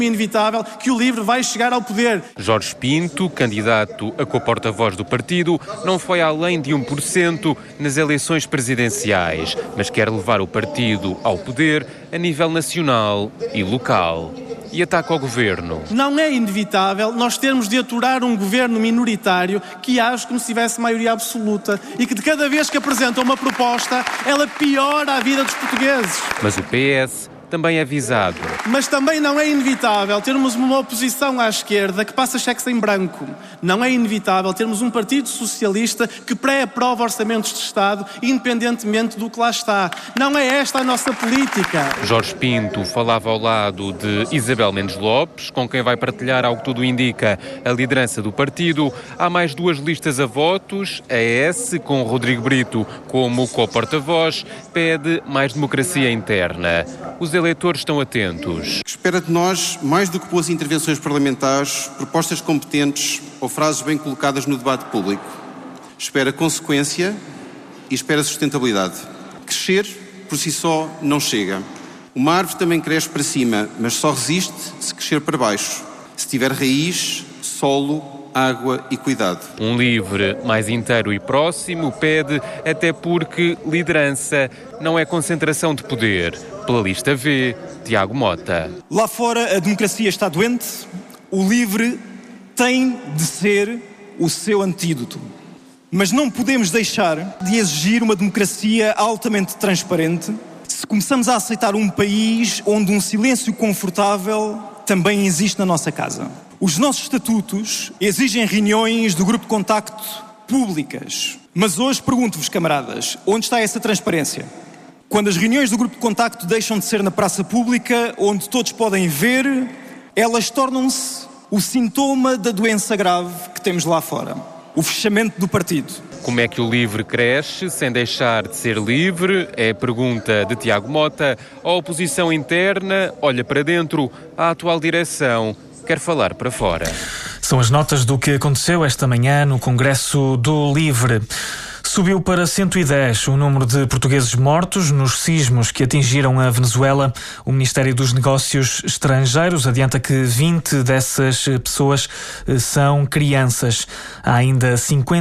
inevitável que o LIVRE vai chegar ao poder. Jorge Pinto, candidato a co-porta-voz do partido, não foi além de 1% nas eleições presidenciais, mas quer levar o partido ao poder a nível nacional e local. E ataca o governo. Não é inevitável nós termos de aturar um governo minoritário que age como se tivesse maioria absoluta e que de cada vez que apresenta uma proposta, ela piora a vida dos portugueses. Mas o PS também é visado. Mas também não é inevitável termos uma oposição à esquerda que passa cheques em branco. Não é inevitável termos um Partido Socialista que pré-aprova orçamentos de Estado, independentemente do que lá está. Não é esta a nossa política. Jorge Pinto falava ao lado de Isabel Mendes Lopes, com quem vai partilhar, ao que tudo indica, a liderança do partido. Há mais 2 listas a votos. A ES, com Rodrigo Brito como co-porta-voz, pede mais democracia interna. Os eleitores estão atentos. Espera de nós, mais do que boas intervenções parlamentares, propostas competentes ou frases bem colocadas no debate público. Espera consequência e espera sustentabilidade. Crescer, por si só, não chega. Uma árvore também cresce para cima, mas só resiste se crescer para baixo. Se tiver raiz, solo, água e cuidado. Um LIVRE mais inteiro e próximo pede, até porque liderança não é concentração de poder. Pela lista V, Tiago Mota. Lá fora a democracia está doente, o LIVRE tem de ser o seu antídoto. Mas não podemos deixar de exigir uma democracia altamente transparente se começamos a aceitar um país onde um silêncio confortável também existe na nossa casa. Os nossos estatutos exigem reuniões do grupo de contacto públicas. Mas hoje pergunto-vos, camaradas, onde está essa transparência? Quando as reuniões do grupo de contacto deixam de ser na praça pública, onde todos podem ver, elas tornam-se o sintoma da doença grave que temos lá fora. O fechamento do partido. Como é que o LIVRE cresce sem deixar de ser livre? É a pergunta de Tiago Mota. A oposição interna olha para dentro, a atual direção quer falar para fora. São as notas do que aconteceu esta manhã no Congresso do LIVRE. Subiu para 110 o número de portugueses mortos nos sismos que atingiram a Venezuela. O Ministério dos Negócios Estrangeiros adianta que 20 dessas pessoas são crianças. Há ainda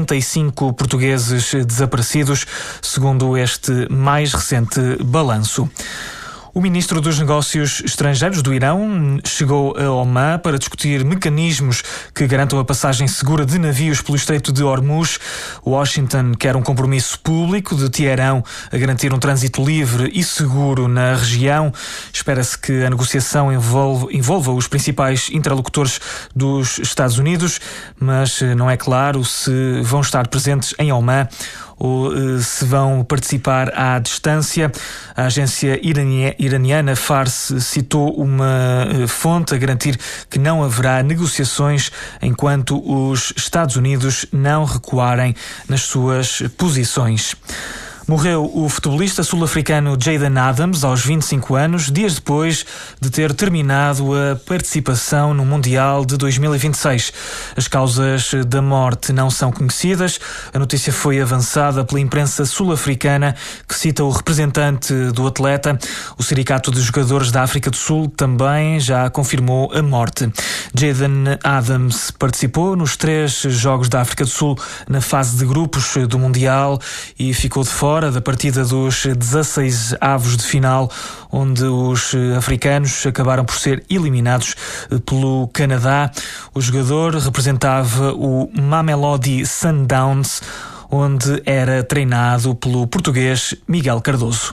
55 portugueses desaparecidos, segundo este mais recente balanço. O ministro dos Negócios Estrangeiros do Irão chegou a Omã para discutir mecanismos que garantam a passagem segura de navios pelo Estreito de Hormuz. Washington quer um compromisso público de Teherão a garantir um trânsito livre e seguro na região. Espera-se que a negociação envolva os principais interlocutores dos Estados Unidos, mas não é claro se vão estar presentes em Omã ou se vão participar à distância. A agência iraniana Fars citou uma fonte a garantir que não haverá negociações enquanto os Estados Unidos não recuarem nas suas posições. Morreu o futebolista sul-africano Jayden Adams aos 25 anos, dias depois de ter terminado a participação no Mundial de 2026. As causas da morte não são conhecidas. A notícia foi avançada pela imprensa sul-africana, que cita o representante do atleta. O Sindicato de Jogadores da África do Sul também já confirmou a morte. Jayden Adams participou nos 3 Jogos da África do Sul na fase de grupos do Mundial e ficou de fora da partida dos 16 avos de final, onde os africanos acabaram por ser eliminados pelo Canadá. O jogador representava o Mamelodi Sundowns, onde era treinado pelo português Miguel Cardoso.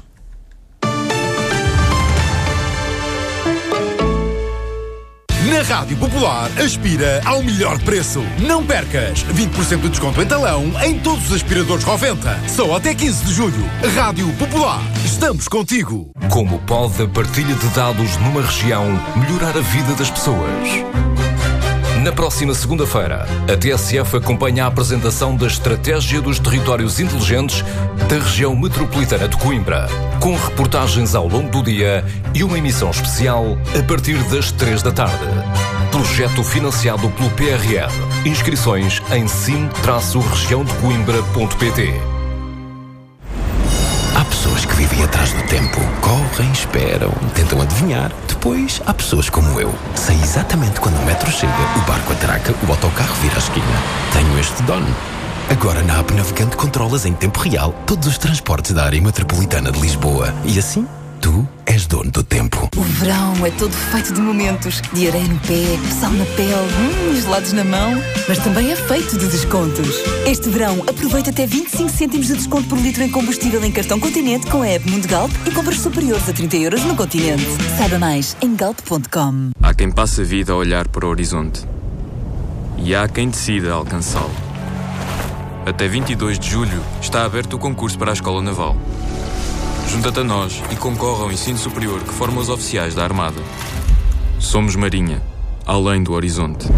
Na Rádio Popular, aspira ao melhor preço. Não percas! 20% de desconto em talão em todos os aspiradores Roventa. Só até 15 de julho. Rádio Popular. Estamos contigo. Como pode a partilha de dados numa região melhorar a vida das pessoas? Na próxima segunda-feira, a TSF acompanha a apresentação da Estratégia dos Territórios Inteligentes da região metropolitana de Coimbra, com reportagens ao longo do dia e uma emissão especial a partir das 3 da tarde. Projeto financiado pelo PRR. Inscrições em sim-regiãodecoimbra.pt. Há pessoas que vivem atrás do tempo. Correm, esperam, tentam adivinhar. Depois, há pessoas como eu. Sei exatamente quando o metro chega, o barco atraca, o autocarro vira a esquina. Tenho este dono. Agora na app Navegante controlas em tempo real todos os transportes da área metropolitana de Lisboa. E assim, tu és dono do tempo. O verão é todo feito de momentos. De areia no pé, sal na pele, gelados na mão. Mas também é feito de descontos. Este verão, aproveita até 25 cêntimos de desconto por litro em combustível em cartão Continente com a app Mundo Galp e compras superiores a 30 € no Continente. Saiba mais em galp.com. Há quem passe a vida a olhar para o horizonte. E há quem decida alcançá-lo. Até 22 de julho está aberto o concurso para a Escola Naval. Junta-te a nós e concorre ao ensino superior que forma os oficiais da Armada. Somos Marinha, além do horizonte.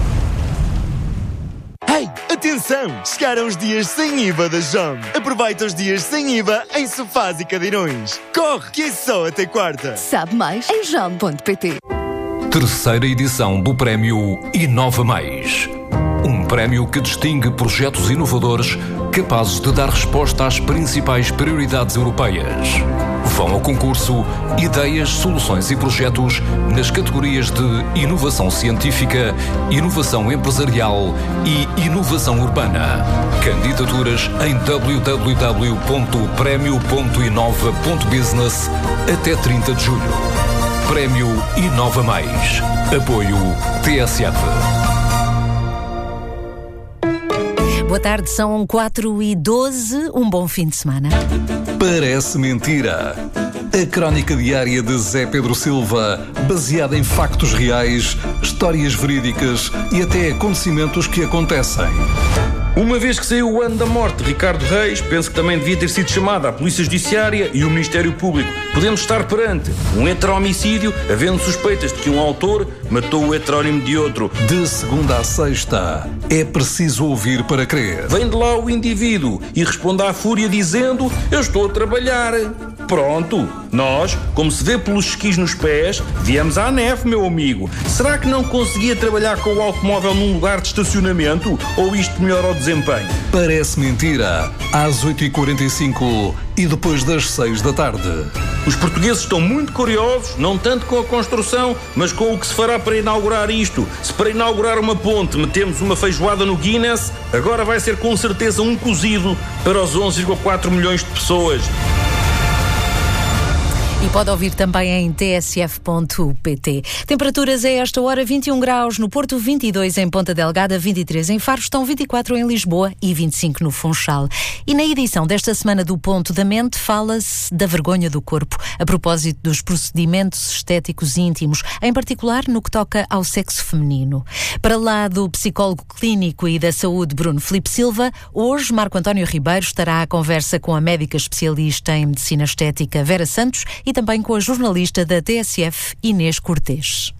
Hey, atenção! Chegaram os dias sem IVA da JOM. Aproveita os dias sem IVA em sofás e cadeirões. Corre, que é só até quarta. Sabe mais em jom.pt. Terceira edição do Prémio Inova Mais. Um prémio que distingue projetos inovadores capazes de dar resposta às principais prioridades europeias. Vão ao concurso ideias, soluções e projetos nas categorias de inovação científica, inovação empresarial e inovação urbana. Candidaturas em www.premio.inova.business até 30 de julho. Prémio Inova Mais. Apoio TSF. Boa tarde, são 4h12, um bom fim de semana. Parece mentira. A crónica diária de Zé Pedro Silva, baseada em factos reais, histórias verídicas e até acontecimentos que acontecem. Uma vez que saiu o ano da morte de Ricardo Reis, penso que também devia ter sido chamada a Polícia Judiciária e o Ministério Público. Podemos estar perante um heterohomicídio, havendo suspeitas de que um autor matou o heterónimo de outro. De segunda a sexta, é preciso ouvir para crer. Vem de lá o indivíduo e responde à fúria dizendo: eu estou a trabalhar. Pronto, nós, como se vê pelos esquis nos pés, viemos à neve, meu amigo. Será que não conseguia trabalhar com o automóvel num lugar de estacionamento? Ou isto melhora o desempenho? Parece mentira. Às 8h45 e depois das 6 da tarde. Os portugueses estão muito curiosos, não tanto com a construção, mas com o que se fará para inaugurar isto. Se para inaugurar uma ponte metemos uma feijoada no Guinness, agora vai ser com certeza um cozido para os 11,4 milhões de pessoas. E pode ouvir também em tsf.pt. Temperaturas a esta hora: 21 graus no Porto, 22 em Ponta Delgada, 23 em Faro, estão 24 em Lisboa e 25 no Funchal. E na edição desta semana do Ponto da Mente fala-se da vergonha do corpo, a propósito dos procedimentos estéticos íntimos, em particular no que toca ao sexo feminino. Para lá do psicólogo clínico e da saúde Bruno Filipe Silva, hoje Marco António Ribeiro estará à conversa com a médica especialista em medicina estética Vera Santos e também com a jornalista da TSF Inês Cortês.